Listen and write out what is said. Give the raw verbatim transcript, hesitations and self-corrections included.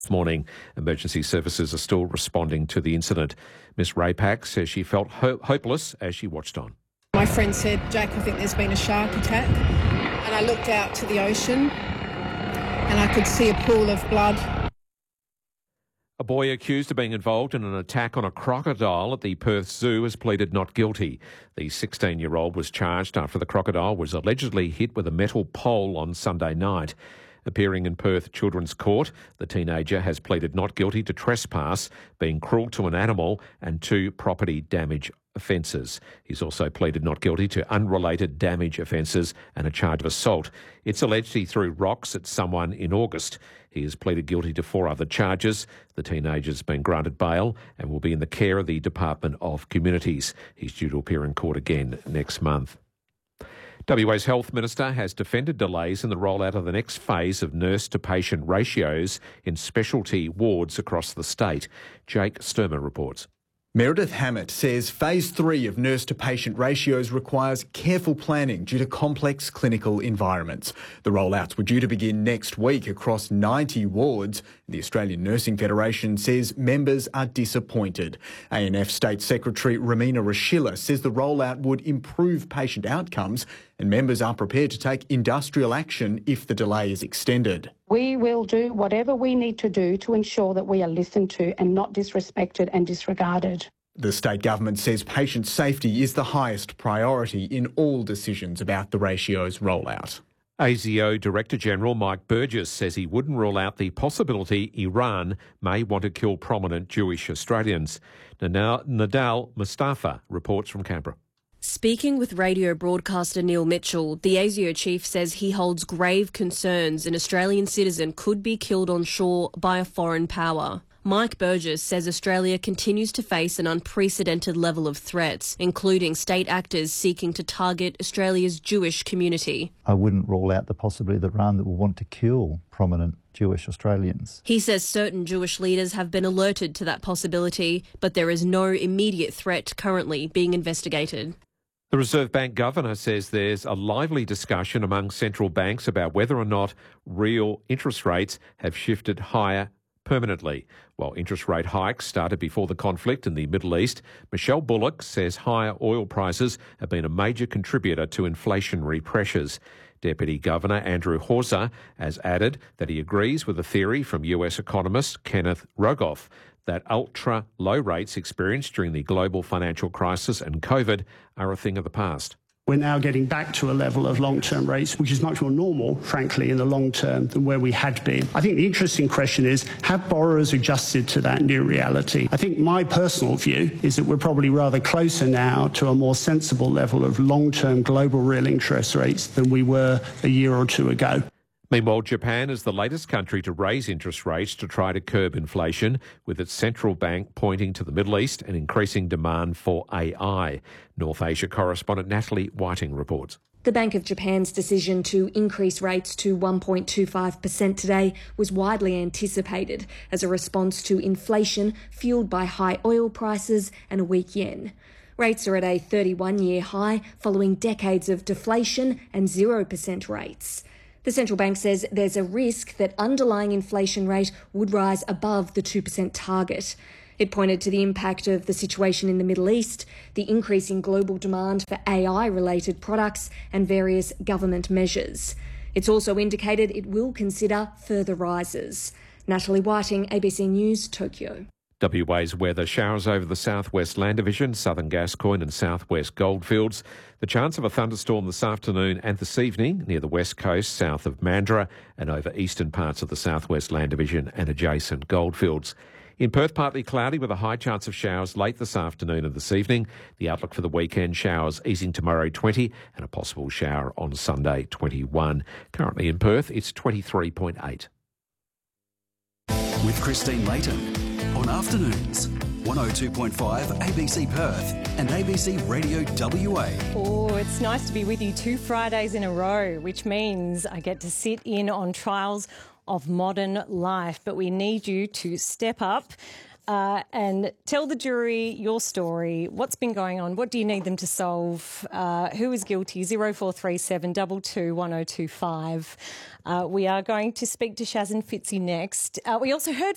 This morning, emergency services are still responding to the incident. Miss Raypack says she felt ho- hopeless as she watched on. My friend said, Jack, I think there's been a shark attack. And I looked out to the ocean and I could see a pool of blood. A boy accused of being involved in an attack on a crocodile at the Perth Zoo has pleaded not guilty. The sixteen-year-old was charged after the crocodile was allegedly hit with a metal pole on Sunday night. Appearing in Perth Children's Court, the teenager has pleaded not guilty to trespass, being cruel to an animal, and two property damage offences. He's also pleaded not guilty to unrelated damage offences and a charge of assault. It's alleged he threw rocks at someone in August. He has pleaded guilty to four other charges. The teenager's been granted bail and will be in the care of the Department of Communities. He's due to appear in court again next month. W A's Health Minister has defended delays in the rollout of the next phase of nurse-to-patient ratios in specialty wards across the state. Jake Sturmer reports. Meredith Hammett says phase three of nurse-to-patient ratios requires careful planning due to complex clinical environments. The rollouts were due to begin next week across ninety wards. The Australian Nursing Federation says members are disappointed. A N F State Secretary Romina Rashilla says the rollout would improve patient outcomes and members are prepared to take industrial action if the delay is extended. We will do whatever we need to do to ensure that we are listened to and not disrespected and disregarded. The state government says patient safety is the highest priority in all decisions about the ratios rollout. A S I O Director-General Mike Burgess says he wouldn't rule out the possibility Iran may want to kill prominent Jewish Australians. Nadal Mustafa reports from Canberra. Speaking with radio broadcaster Neil Mitchell, the A S I O chief says he holds grave concerns an Australian citizen could be killed on shore by a foreign power. Mike Burgess says Australia continues to face an unprecedented level of threats, including state actors seeking to target Australia's Jewish community. I wouldn't rule out the possibility that Iran will want to kill prominent Jewish Australians. He says certain Jewish leaders have been alerted to that possibility, but there is no immediate threat currently being investigated. The Reserve Bank governor says there's a lively discussion among central banks about whether or not real interest rates have shifted higher permanently. While interest rate hikes started before the conflict in the Middle East, Michelle Bullock says higher oil prices have been a major contributor to inflationary pressures. Deputy Governor Andrew Hawser has added that he agrees with the theory from U S economist Kenneth Rogoff that ultra-low rates experienced during the global financial crisis and COVID are a thing of the past. We're now getting back to a level of long-term rates, which is much more normal, frankly, in the long term than where we had been. I think the interesting question is, have borrowers adjusted to that new reality? I think my personal view is that we're probably rather closer now to a more sensible level of long-term global real interest rates than we were a year or two ago. Meanwhile, Japan is the latest country to raise interest rates to try to curb inflation, with its central bank pointing to the Middle East and increasing demand for A I. North Asia correspondent Natalie Whiting reports. The Bank of Japan's decision to increase rates to one point two five percent today was widely anticipated as a response to inflation fuelled by high oil prices and a weak yen. Rates are at a thirty-one-year high following decades of deflation and zero percent rates. The central bank says there's a risk that underlying inflation rate would rise above the two percent target. It pointed to the impact of the situation in the Middle East, the increase in global demand for A I-related products and various government measures. It's also indicated it will consider further rises. Natalie Whiting, A B C News, Tokyo. W A's weather: showers over the southwest Land Division, southern Gascoyne and southwest Goldfields. The chance of a thunderstorm this afternoon and this evening near the west coast, south of Mandurah, and over eastern parts of the southwest Land Division and adjacent Goldfields. In Perth, partly cloudy with a high chance of showers late this afternoon and this evening. The outlook for the weekend: showers easing tomorrow, twenty, and a possible shower on Sunday, twenty-one. Currently in Perth, it's twenty-three point eight. With Christine Layton on Afternoons, one oh two point five A B C Perth and A B C Radio W A. Oh, it's nice to be with you two Fridays in a row, which means I get to sit in on Trials of Modern Life. But we need you to step up uh, and tell the jury your story. What's been going on? What do you need them to solve? Uh, who is guilty? zero four three seven two two one oh two five. Uh, we are going to speak to Shazin Fitzy next. Uh, we also heard